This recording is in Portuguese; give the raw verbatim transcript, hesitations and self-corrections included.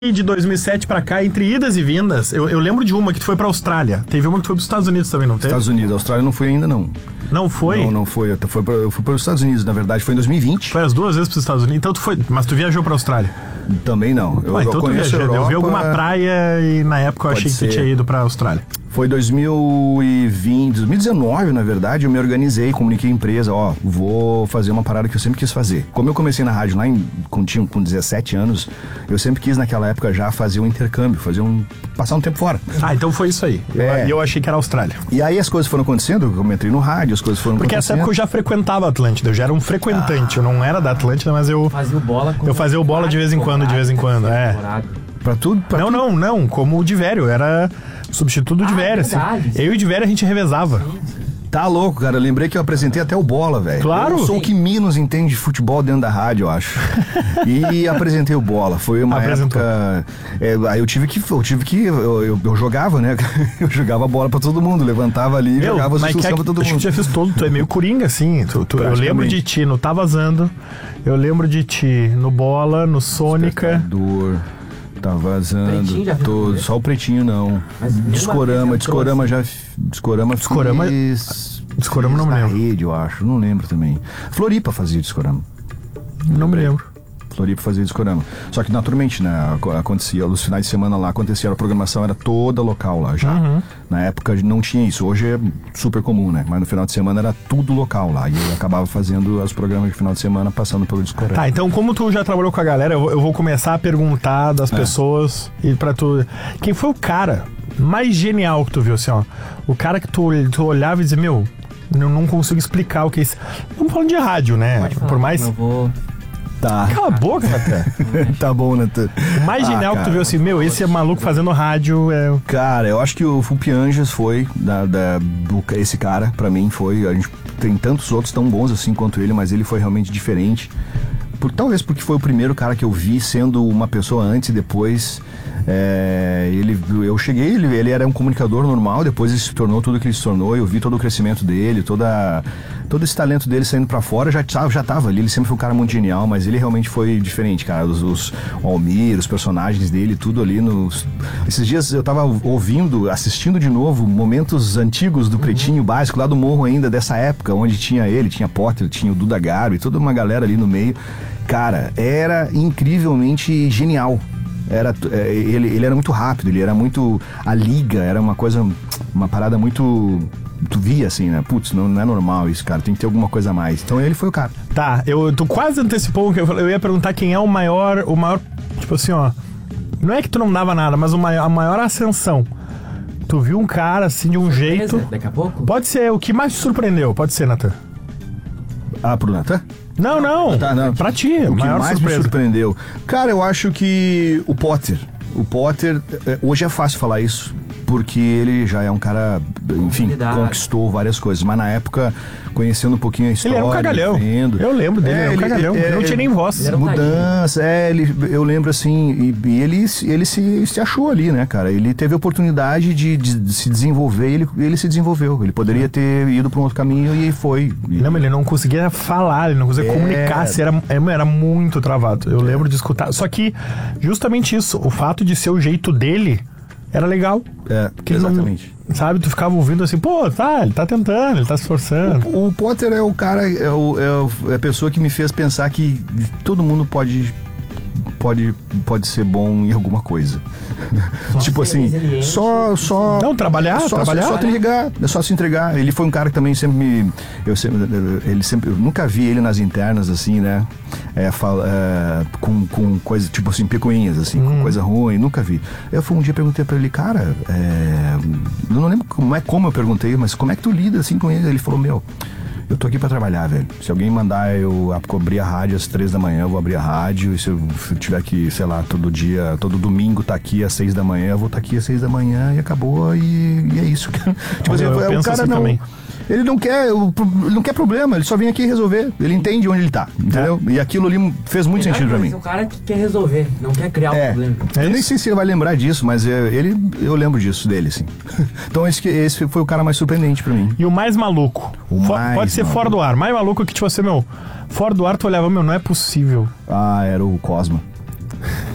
De dois mil e sete pra cá, entre idas e vindas, eu, eu lembro de uma que tu foi pra Austrália. Teve uma que tu foi pros Estados Unidos também, não teve? Estados Unidos, a Austrália não foi ainda, não. Não foi? Não, não foi. Eu fui, pra, eu fui para os Estados Unidos, na verdade, foi em dois mil e vinte. Foi as duas vezes pros Estados Unidos. Então tu foi, mas tu viajou pra Austrália? Também não. Eu, ah, então eu tu conheço viajou. a Europa. Eu vi alguma praia e na época eu Pode achei que ser. tu tinha ido pra Austrália. Foi dois mil e vinte, dois mil e dezenove, na verdade, eu me organizei, comuniquei a empresa, ó, vou fazer uma parada que eu sempre quis fazer. Como eu comecei na rádio lá em, com, tinha, com dezessete anos, eu sempre quis naquela época já fazer um intercâmbio, fazer um, passar um tempo fora. Ah, então foi isso aí. E É. eu, eu achei que era Austrália. E aí as coisas foram acontecendo, eu entrei no rádio, as coisas foram Porque essa acontecendo. época eu já frequentava a Atlântida, eu já era um frequentante, eu não era da Atlântida, mas eu... Fazia o bola com Eu fazia o bola de vez em quando, de vez em quando, é. Pra tudo? Pra Não, tudo. não, não, como o Divério, era substituto do Ah, Divério, assim. verdade. Eu e o Divério a gente revezava. Tá louco, cara. Eu lembrei que eu apresentei até o Bola, velho. Claro. Eu sou o que menos entende de futebol dentro da rádio, eu acho. E apresentei o Bola. Foi uma Apresentou. época... É, aí eu tive que... Eu tive que... Eu, eu, eu jogava, né? Eu jogava bola pra todo mundo. Levantava ali e Meu, jogava as mas que, instruções pra todo acho que mundo. tu já fez todo, tu é meio coringa, assim. Tu, tu, eu Praticamente. lembro de ti no Tá Vazando, eu lembro de ti no Bola, no Sônica. Despertador, tá vazando. Pretinho já viu Todo, alguma vez? só o pretinho não. Mas nenhuma Discorama, vez Discorama já... Discorama Discorama- fiz... Discorama não me fiz na lembro. rede, eu acho. Não lembro também. Floripa fazia Discorama. Não me lembro. Floripa fazia discorama. Só que naturalmente, né, ac- acontecia, os finais de semana lá acontecia, a programação era toda local lá já. Uhum. Na época não tinha isso, hoje é super comum, né? Mas no final de semana era tudo local lá. E eu acabava fazendo os programas de final de semana passando pelo discorama. Tá, então como tu já trabalhou com a galera, eu, vou- eu vou começar a perguntar das pessoas e pra tu... Quem foi o cara mais genial que tu viu, assim, ó? O cara que tu, tu olhava e dizia, meu, eu não consigo explicar o que é isso. Estamos falando de rádio, né? Pode falar, Por mais... Eu vou... Tá. Cala a boca, Natan. Tá bom, Natan. O mais Ah, genial que tu cara. viu assim, meu, esse é maluco fazendo rádio, é... Cara, eu acho que o Fupianjas foi, da, da- do- esse cara, pra mim foi, a gente tem tantos outros tão bons assim quanto ele, mas ele foi realmente diferente. Por, talvez porque foi o primeiro cara que eu vi sendo uma pessoa antes e depois. É, ele, eu cheguei, ele, ele era um comunicador normal, depois ele se tornou tudo que ele se tornou, eu vi todo o crescimento dele, toda, todo esse talento dele saindo pra fora, já, tava- já tava ali, ele sempre foi um cara muito genial, mas ele realmente foi diferente, cara, os, os o Almir, os personagens dele, tudo ali nos... Esses dias eu tava ouvindo, assistindo de novo momentos antigos do Pretinho Básico, lá do Morro ainda, dessa época, onde tinha ele, tinha Potter, tinha o Duda Garbi, toda uma galera ali no meio. Cara, era incrivelmente genial. Era, é, ele, ele era muito rápido, ele era muito... A liga era uma coisa, uma parada muito... Tu via assim, né? Putz, não, não é normal isso, cara, tem que ter alguma coisa a mais. Então ele foi o cara. Tá, eu, tu quase antecipou o que eu falei. Eu ia perguntar quem é o maior, o maior, tipo assim, ó. Não é que tu não dava nada, mas o maior, a maior ascensão. Tu viu um cara assim de um jeito. Beleza? Daqui a pouco? Pode ser o que mais te surpreendeu, pode ser, Natan. Ah, pro Natan? Não, não. Tá, não. Pra ti, O que maior mais surpresa. me surpreendeu? Cara, eu acho que o Potter. O Potter, é, hoje é fácil falar isso, porque ele já é um cara, enfim, Consolidado. conquistou várias coisas. Mas na época, conhecendo um pouquinho a Ele história... era um cagalhão. vendo- Eu lembro dele, É, ele era um ele- cagalhão. é, Ele não tinha nem voz. ele era um Mudança, é, ele, eu lembro assim, e, e ele, ele se, se achou ali, né, cara? Ele teve a oportunidade de, de- de se desenvolver, ele, ele se desenvolveu. Ele poderia ter ido para um outro caminho e foi. E- Não, mas ele não conseguia falar, ele não conseguia É. comunicar, se era, era muito travado. Eu lembro de escutar. Só que, justamente isso, o fato de ser o jeito dele era legal. É, Que ele não- exatamente. sabe, tu ficava ouvindo assim, pô, tá, ele tá tentando, ele tá se esforçando. O Potter é o cara, é, o- é o- é a pessoa que me fez pensar que todo mundo pode, pode, pode ser bom em alguma coisa. Tipo ser assim, resiliente. só, só... Não, trabalhar, só, trabalhar. É só te entregar, é só se entregar. Ele foi um cara que também sempre me... Eu, sempre, ele sempre, eu nunca vi ele nas internas, assim, né? É, fala, é, com, com coisa, tipo assim, picuinhas, assim, Hum. com coisa ruim, nunca vi. Eu fui um dia perguntei pra ele, cara, é, eu não lembro como é como eu perguntei, mas como é que tu lida assim com ele? Ele falou, meu, eu tô aqui pra trabalhar, velho. Se alguém mandar eu abrir a rádio às três da manhã, eu vou abrir a rádio. E se eu tiver que, sei lá, todo dia, todo domingo tá aqui às seis da manhã, eu vou estar tá aqui às seis da manhã e acabou. E, e é isso. Tipo assim, Eu o penso cara assim não. também. Ele não quer, o pro- ele não quer problema, ele só vem aqui resolver. Ele entende onde ele tá, entendeu? E aquilo ali fez muito Melhor sentido pra coisa, mim. O cara que quer resolver, não quer criar É, um problema. É eu nem isso? sei se ele vai lembrar disso, mas é, ele, eu lembro disso dele, sim. Então esse, que- esse foi o cara mais surpreendente pra mim. E o mais maluco? O Fo- mais pode ser maluco. fora do ar. Mais maluco que, tipo assim, meu, fora do ar tu olhava, meu, não é possível. Ah, era o Cosma.